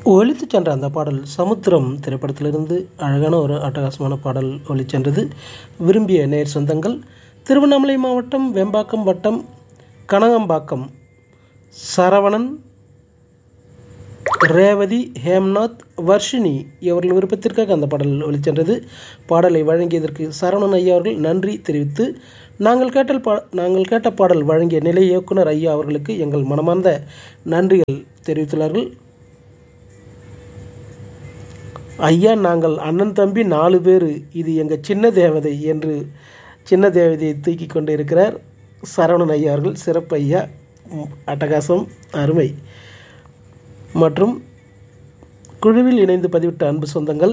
ஒலித்துச் சென்ற அந்த பாடல் சமுத்திரம் திரைப்படத்திலிருந்து அழகான ஒரு அட்டகாசமான பாடல் ஒலிச்சென்றது. விரும்பிய நேர் சொந்தங்கள் திருவண்ணாமலை மாவட்டம் வெம்பாக்கம் வட்டம் கனகம்பாக்கம் சரவணன், ரேவதி, ஹேம்நாத், வர்ஷினி இவர்கள் விருப்பத்திற்காக அந்த பாடல் ஒலிச்சென்றது. பாடலை வழங்கியதற்கு சரவணன் ஐயா அவர்கள் நன்றி தெரிவித்து, நாங்கள் கேட்ட பாடல் வழங்கிய நிலை இயக்குனர் ஐயா அவர்களுக்கு எங்கள் மனமார்ந்த நன்றிகள் தெரிவித்துள்ளார்கள். ஐயா, நாங்கள் அண்ணன் தம்பி 4 பேர், இது எங்கள் சின்ன தேவதை என்று சின்ன தேவதையை தூக்கி கொண்டு இருக்கிறார் சரவணன் ஐயா அவர்கள். சிறப்பு ஐயா, அட்டகாசம், அருமை. மற்றும் குழுவில் இணைந்து பதிவிட்ட அன்பு சொந்தங்கள்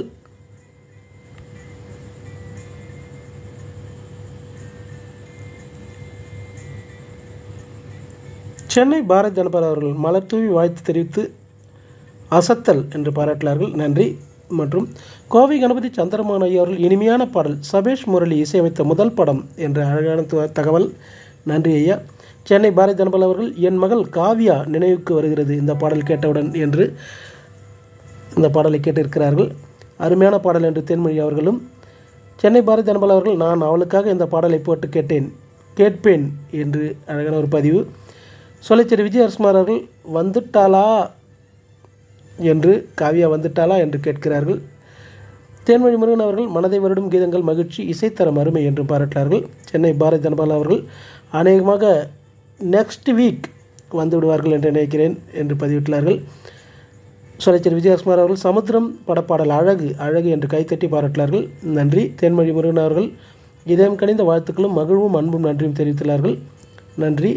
சென்னை பாரத் ஜனபர் அவர்கள் மலர் தூவி வாழ்த்து தெரிவித்து அசத்தல் என்று பாராட்டினார்கள், நன்றி. மற்றும் கோவை கணபதி சந்திரமோகன் ஐயா அவர்கள் இனிமையான பாடல், சபேஷ் முரளி இசையமைத்த முதல் படம் என்ற அழகான தகவல், நன்றி ஐயா. சென்னை பாரத் ஜனபல் அவர்கள் என் மகள் காவியா நினைவுக்கு வருகிறது இந்த பாடல் கேட்டவுடன் என்று இந்த பாடலை கேட்டிருக்கிறார்கள். அருமையான பாடல் என்று தேன்மொழி அவர்களும், சென்னை பாரத் ஜனபல் அவர்கள் நான் அவளுக்காக இந்த பாடலை போட்டு கேட்பேன் என்று அழகான ஒரு பதிவு. சொலைச்சேரி விஜயகுமார் அவர்கள் வந்துட்டாளா என்று, காவியா வந்துட்டாளா என்று கேட்கிறார்கள். தேன்மொழி முருகன் அவர்கள் மனதை வருடும் கீதங்கள் மகிழ்ச்சி, இசைத்தரம் அருமை என்று பாராட்டினார்கள். சென்னை பாரத் ஜனபால் அவர்கள் அநேகமாக நெக்ஸ்ட் வீக் வந்து விடுவார்கள் என்று நினைக்கிறேன் என்று பதிவிட்டார்கள். சொலைச்சேரி விஜயகுமார் அவர்கள் சமுத்திரம் படப்பாடல் அழகு என்று கைத்தட்டி பாராட்டினார்கள், நன்றி. தேன்மொழி முருகன் அவர்கள் இதயம் கனிந்த வாழ்த்துக்களும் மகிழ்வும் அன்பும் நன்றியும் தெரிவித்துள்ளார்கள், நன்றி.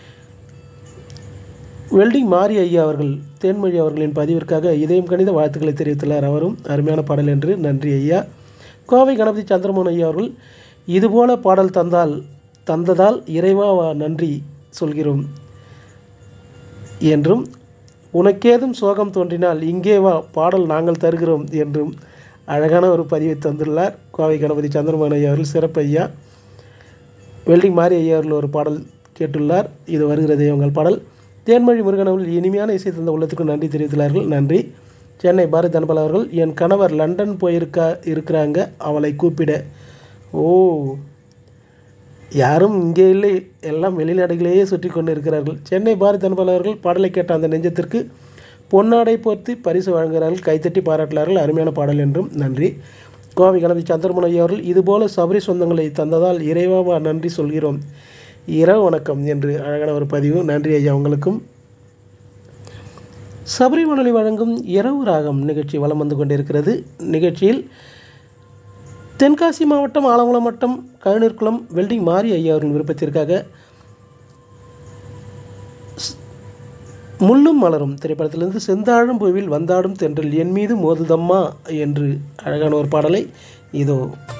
வெல்டிங் மாரி ஐயா அவர்கள் தேன்மொழி அவர்களின் பதிவிற்காக இதயம் கணித வாழ்த்துக்களை தெரிவித்துள்ளார், அவரும் அருமையான பாடல் என்று, நன்றி ஐயா. கோவை கணபதி சந்திரமோகன் ஐயா அவர்கள் இதுபோல பாடல் தந்ததால் இறைவா நன்றி சொல்கிறோம் என்றும், உனக்கேதும் சோகம் தோன்றினால் இங்கே வா பாடல் நாங்கள் தருகிறோம் என்றும் அழகான ஒரு பதிவை தந்துள்ளார் கோவை கணபதி சந்திரமோகன் ஐயா அவர்கள், சிறப்பு ஐயா. வெல்டிங் மாரி ஐயா அவர்கள் ஒரு பாடல் கேட்டுள்ளார், இது வருகிறதே உங்கள் பாடல். தேன்மொழி முருகன் அவர்கள் இனிமையான இசை தந்த உள்ளத்துக்கு நன்றி தெரிவித்துள்ளார்கள், நன்றி. சென்னை பாரத் ஜனபால் அவர்கள் என் கணவர் லண்டன் இருக்கிறாங்க அவளை கூப்பிட. ஓ, யாரும் இங்கே இல்லை, எல்லாம் வெளிநாடுகளையே சுற்றி கொண்டு இருக்கிறார்கள். சென்னை பாரத் ஜனபால் அவர்கள் பாடலை கேட்ட அந்த நெஞ்சத்திற்கு பொன்னாடை போர்த்தி பரிசு வழங்குகிறார்கள், கைத்தட்டி பாராட்டினார்கள், அருமையான பாடல் என்றும், நன்றி. கோவை கணபதி சந்திரமோகன் ஐயா அவர்கள் இதுபோல சபரி சொந்தங்களை தந்ததால் இறைவா நன்றி சொல்கிறோம், இரவு வணக்கம் என்று அழகான ஒரு பதிவு, நன்றி ஐயா உங்களுக்கும். சபரி வானொலி வழங்கும் இரவு ராகம் நிகழ்ச்சி வலம் வந்து கொண்டிருக்கிறது. நிகழ்ச்சியில் தென்காசி மாவட்டம் ஆலங்குளம் வட்டம் கழுநீர்குளம் வெல்டிங் மாரி ஐயா அவர்கள் விருப்பத்திற்காக முள்ளும் மலரும் திரைப்படத்திலிருந்து செந்தாழும் பூவில் வந்தாடும் தென்றல் என் மீது மோதுதம்மா என்று அழகான ஒரு பாடலை இதோ